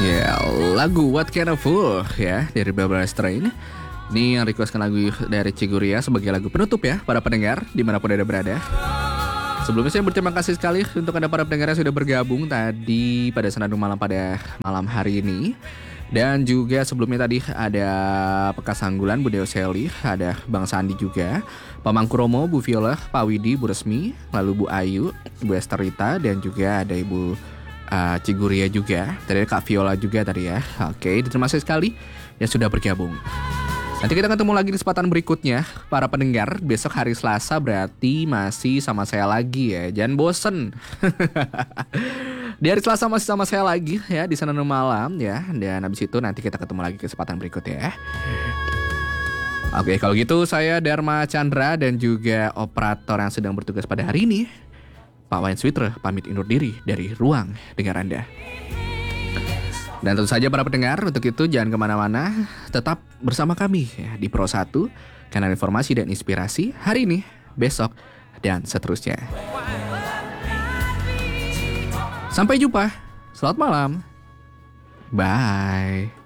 Ya, lagu What Kind of Fool ya dari Barbra Streisand. Ini yang requestkan lagu dari Ciguria sebagai lagu penutup ya para pendengar dimanapun Anda berada. Sebelumnya saya berterima kasih sekali untuk Anda para pendengar yang sudah bergabung tadi pada Senandung Malam pada malam hari ini. Dan juga sebelumnya tadi ada Peka Sanggulan, Bu Deo Seli, ada Bang Sandi juga, Pak Mangkuromo, Bu Viola, Pak Widi, Bu Resmi, lalu Bu Ayu, Bu Esterita, dan juga ada Ibu Ciguria juga. Tadi ada Kak Viola juga tadi ya. Oke, terima kasih sekali yang sudah bergabung. Nanti kita ketemu lagi di kesempatan berikutnya para pendengar. Besok hari Selasa berarti masih sama saya lagi ya. Jangan bosen. Di hari Selasa masih sama saya lagi ya di Senandung Malam ya. Dan habis itu nanti kita ketemu lagi kesempatan berikutnya ya. Oke, kalau gitu saya Dharma Chandra dan juga operator yang sedang bertugas pada hari ini, Pak Wayan Switra, pamit undur diri dari ruang dengar Anda. Dan tentu saja para pendengar, untuk itu jangan kemana-mana, tetap bersama kami ya, di Pro 1, kanal informasi dan inspirasi hari ini, besok, dan seterusnya. Sampai jumpa, selamat malam, bye.